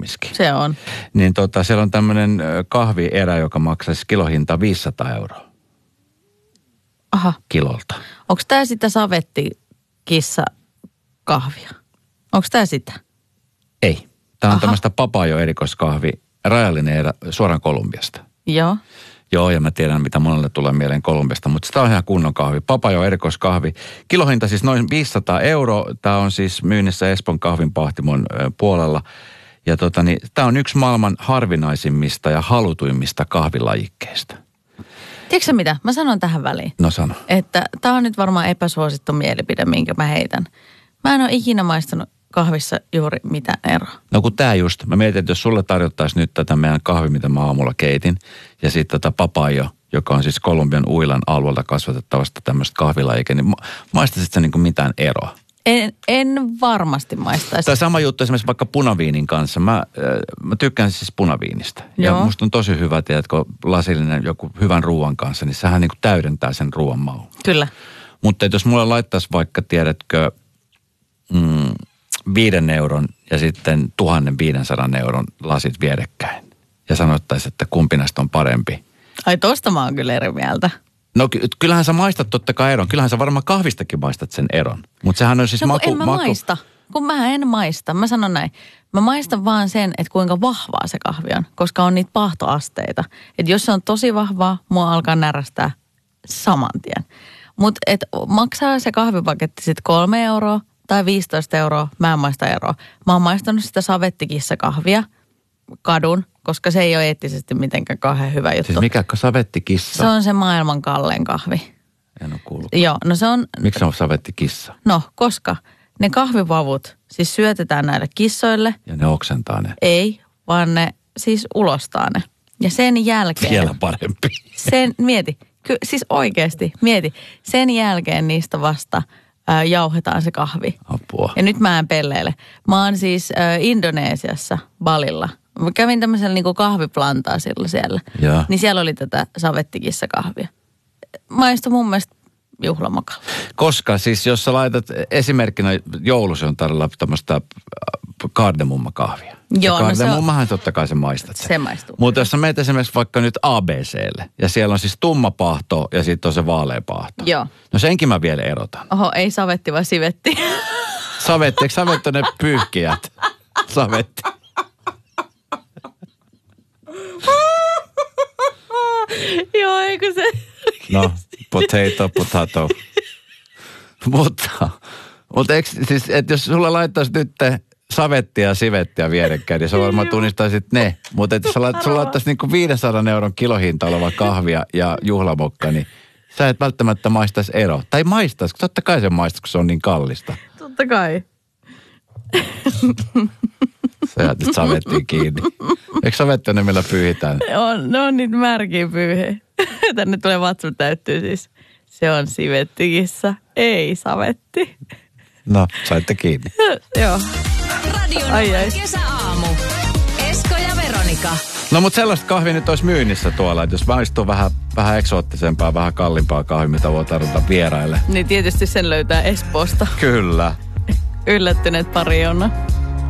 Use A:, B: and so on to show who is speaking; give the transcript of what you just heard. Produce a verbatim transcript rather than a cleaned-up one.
A: valmiskin.
B: Se on.
A: Niin tota, siellä on tämmöinen kahvierä, joka maksaisi kilohinta viisisataa euroa.
B: Aha.
A: Kilolta.
B: Onko tämä sitä savettikissa kahvia? Onko tämä sitä?
A: Ei. Tämä on
B: Aha.
A: tämmöistä Papayo erikoiskahvi, rajallinen erä suoraan Kolumbiasta.
B: Joo.
A: Joo, ja mä tiedän, mitä monelle tulee mieleen Kolumbiasta, mutta tämä on ihan kunnon kahvi. Papayo erikoiskahvi. Kilohinta siis noin viisisataa euroa. Tämä on siis myynnissä Espoon kahvinpahtimon puolella. Ja tota niin, tämä on yksi maailman harvinaisimmista ja halutuimmista kahvilajikkeista.
B: Tiedätkö mitä? Mä sanon tähän väliin.
A: No sano.
B: Että tää on nyt varmaan epäsuosittu mielipide, minkä mä heitän. Mä en ole ikinä maistanut kahvissa juuri mitään eroa.
A: No kun tää just, mä mietin, että jos sulle tarjottaisiin nyt tätä meidän kahvi, mitä mä aamulla keitin, ja sitten tätä Papayo, joka on siis Kolumbian Uilan alueelta kasvatettavasta tämmöistä kahvilajike, niin ma- maistaisit sä niinku mitään eroa?
B: En, en varmasti maistaisi.
A: Tämä sama juttu esimerkiksi vaikka punaviinin kanssa. Mä, äh, mä tykkään siis punaviinistä.
B: Joo.
A: Ja musta on tosi hyvä, tiedätkö, lasillinen joku hyvän ruoan kanssa, niin sehän niinku täydentää sen ruoan maun.
B: Kyllä.
A: Mutta jos mulle laittaisi vaikka, tiedätkö, mm, viiden euron ja sitten tuhannen viidensadan euron lasit vierekkäin. Ja sanottaisiin, että kumpi näistä on parempi.
B: Ai tosta mä oon kyllä eri mieltä.
A: No ky- kyllähän sä maistat totta kai eron. Kyllähän sä varmaan kahvistakin maistat sen eron. Mutta sehän on siis
B: no,
A: maku...
B: en mä
A: maku...
B: maista. Kun mä en maista. Mä sanon näin. Mä maistan vaan sen, että kuinka vahvaa se kahvi on. Koska on niitä paahtoasteita. Että jos se on tosi vahvaa, mua alkaa närästää saman tien. Mutta et maksaa se kahvipaketti sitten kolme euroa tai viisitoista euroa. Mä en maista eroa. Mä oon maistanut sitä savettikissa kahvia. Kadun, koska se ei ole eettisesti mitenkään kauhean hyvä juttu.
A: Siis mikä savettikissa?
B: Se on se maailman kallein kahvi.
A: En ole kuullut.
B: Joo, no se on...
A: Miksi se on savettikissa?
B: No, koska ne kahvivavut siis syötetään näille kissoille.
A: Ja ne oksentaa ne.
B: Ei, vaan ne siis ulostaa ne. Ja sen jälkeen...
A: Vielä parempi.
B: Sen, mieti, ky, siis oikeasti, mieti. Sen jälkeen niistä vasta ää, jauhetaan se kahvi.
A: Apua.
B: Ja nyt mä en pelleile. Mä oon siis ää, Indonesiassa, Balilla. Mä kävin tämmöisellä niinku kahviplantaasilla siellä.
A: Ja.
B: Niin siellä oli tätä savettikissa kahvia. Maistui mun mielestä juhlamakalla.
A: Koska siis jos sä laitat esimerkkinä joulussa on tarjolla tämmöistä kardemummakahvia.
B: Joo, no se on...
A: Kardemummahan totta kai sä maistat sen.
B: Se maistuu.
A: Mutta jos sä meet esimerkiksi vaikka nyt A B C:lle ja siellä on siis tumma paahto ja sitten on se vaalea paahto.
B: Joo.
A: No senkin mä vielä erotan.
B: Oho, ei savetti vaan sivetti.
A: Savetti, eikö savetti on ne pyyhkijät? Savetti.
B: Joo, eikö se...
A: No, potato, potato. mutta, mutta eikö, siis, että jos sulla laittaisi nyt savettia ja sivettiä vierekkäin, niin sä varmaan tunnistaisit ne. Mutta että jos lait, sulla laittaisi niin kuin viidensadan euron kilohinta oleva kahvia ja juhlamokka, niin sä et välttämättä maistaisi ero. Tai maistaisi, totta kai se maistaisi, kun se on niin kallista.
B: Totta kai.
A: Sä jäät nyt savettiin kiinni. Eikö savetti ole ne, millä pyyhitään?
B: On, ne on niitä märkiä pyyhe. Tänne tulee vatsu täyttyy siis. Se on sivettikissa, ei savetti.
A: No, saitte kiinni.
B: Joo.
C: Radion
B: Ai, ai.
C: kesäaamu. Esko ja Veronika.
A: No mutta sellaista kahvia nyt olisi myynnissä tuolla, että jos maistuu vähän, vähän eksoottisempaa, vähän kalliimpaa kahvia, mitä voi tarjota vieraille.
B: Niin tietysti sen löytää Espoosta.
A: Kyllä.
B: Yllättyneet pari on.